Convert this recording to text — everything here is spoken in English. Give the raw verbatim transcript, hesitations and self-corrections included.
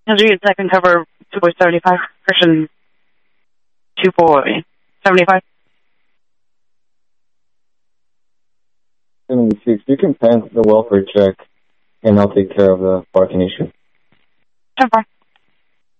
one hundred second cover, two boy seventy-five, Christian two boy seventy-five. seventy-six, you can pen the welfare check, and I'll take care of the parking issue. ten four.